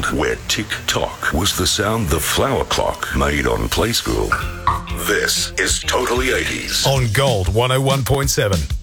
world where tick-tock was the sound the flower clock made on Play School. This is Totally 80s. On Gold 101.7.